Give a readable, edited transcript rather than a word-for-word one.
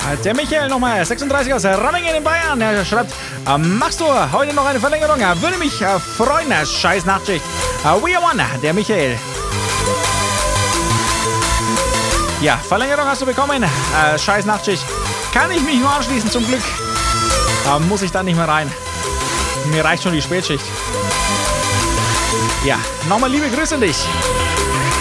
Der Michael nochmal, 36 aus Rammingen in Bayern. Er schreibt, machst du heute noch eine Verlängerung? Würde mich freuen. Scheiß Nachtschicht. We are one, der Michael. Ja, Verlängerung hast du bekommen. Scheiß Nachtschicht. Kann ich mich nur anschließen, zum Glück. Muss ich dann nicht mehr rein. Mir reicht schon die Spätschicht. Ja, nochmal liebe Grüße an dich.